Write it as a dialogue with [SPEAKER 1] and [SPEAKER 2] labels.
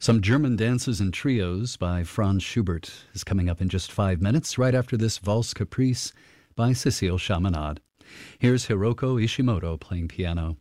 [SPEAKER 1] Some German dances and trios by Franz Schubert is coming up in just 5 minutes, right after this Valse Caprice by Cécile Chaminade. Here's Hiroko Ishimoto playing piano.